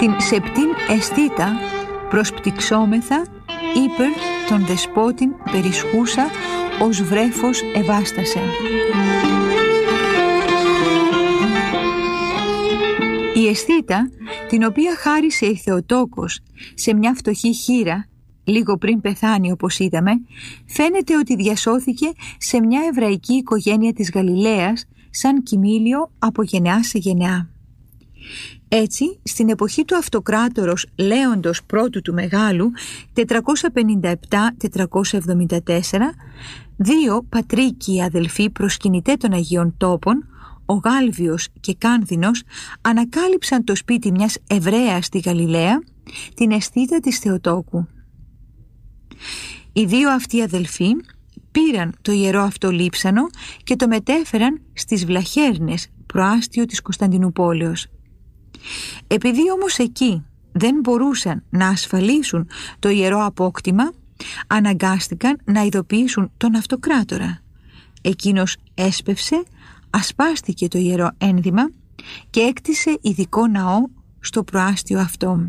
την σεπτήν αισθήτα προσπτυξόμεθα ύπερ των δεσπότην περισχούσα ως βρέφος ευάστασε. Η αισθήτα, την οποία χάρισε η Θεοτόκος σε μια φτωχή χήρα λίγο πριν πεθάνει, όπως είδαμε, φαίνεται ότι διασώθηκε σε μια εβραϊκή οικογένεια της Γαλιλαίας σαν κοιμήλιο από γενεά σε γενεά. Έτσι, στην εποχή του αυτοκράτορος Λέοντος πρώτου του Μεγάλου, 457-474, δύο πατρίκοι αδελφοί προσκυνητέ των Αγίων Τόπων, ο Γάλβιος και Κάνδινος, ανακάλυψαν το σπίτι μιας Εβραίας στη Γαλιλαία, την αισθήτα της Θεοτόκου. Οι δύο αυτοί αδελφοί πήραν το ιερό αυτό λείψανο και το μετέφεραν στις Βλαχέρνες, προάστιο της Κωνσταντινουπόλεως. Επειδή όμως εκεί δεν μπορούσαν να ασφαλίσουν το ιερό απόκτημα, αναγκάστηκαν να ειδοποιήσουν τον αυτοκράτορα. Εκείνος έσπευσε, ασπάστηκε το ιερό ένδυμα και έκτισε ειδικό ναό στο προάστιο αυτό.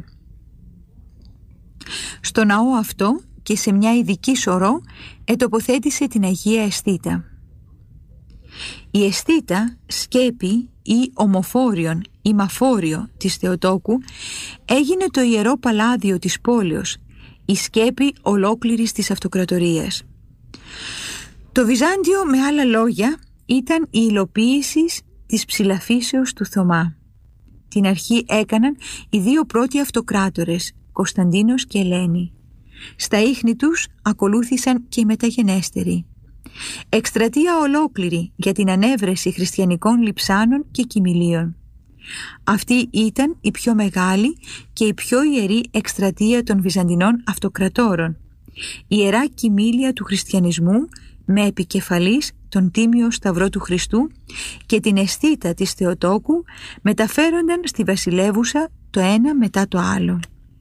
Στο ναό αυτό και σε μια ειδική σωρό ετοποθέτησε την Αγία Αισθήτα. Η αισθήτα, σκέπη ή ομοφόριον ή μαφόριο της Θεοτόκου, έγινε το ιερό παλάδιο της πόλεως, η σκέπη ολόκληρης της αυτοκρατορίας. Το Βυζάντιο, με άλλα λόγια, ήταν η υλοποίηση της ψηλαφήσεως του Θωμά. Την αρχή έκαναν οι δύο πρώτοι αυτοκράτορες, Κωνσταντίνος και Ελένη. Στα ίχνη τους ακολούθησαν και οι μεταγενέστεροι. Εκστρατεία ολόκληρη για την ανέβρεση χριστιανικών λειψάνων και κοιμηλίων. Αυτή ήταν η πιο μεγάλη και η πιο ιερή εκστρατεία των Βυζαντινών αυτοκρατόρων. Η ιερά κοιμήλια του χριστιανισμού με επικεφαλής τον Τίμιο Σταυρό του Χριστού και την αισθήτα της Θεοτόκου μεταφέρονταν στη βασιλεύουσα το ένα μετά το άλλο.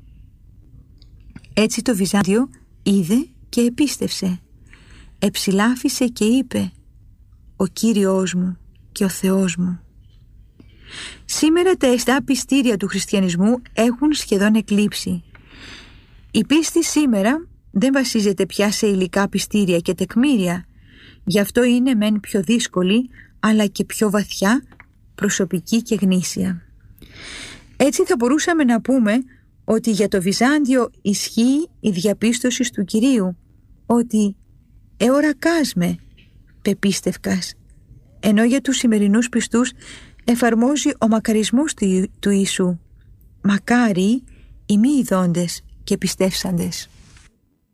Έτσι το Βυζάντιο είδε και επίστευσε. Εψηλάφισε και είπε «Ο Κύριος μου και ο Θεός μου». Σήμερα τα αιστά πιστήρια του χριστιανισμού έχουν σχεδόν εκλείψει. Η πίστη σήμερα δεν βασίζεται πια σε υλικά πιστήρια και τεκμήρια. Γι' αυτό είναι μεν πιο δύσκολη, αλλά και πιο βαθιά, προσωπική και γνήσια. Έτσι θα μπορούσαμε να πούμε ότι για το Βυζάντιο ισχύει η διαπίστωση του Κυρίου, ότι «εωρακάς με, πεπίστευκας», ενώ για τους σημερινούς πιστούς εφαρμόζει ο μακαρισμός του Ιησού «μακάριοι οι μη ειδώντες και πιστεύσαντες».